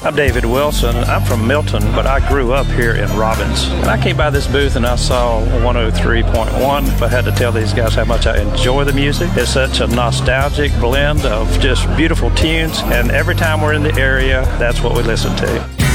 I'm David Wilson. I'm from Milton, but I grew up here in Robbins. And I came by this booth and I saw 103.1. I had to tell these guys how much I enjoy the music. It's such a nostalgic blend of just beautiful tunes. And every time we're in the area, that's what we listen to.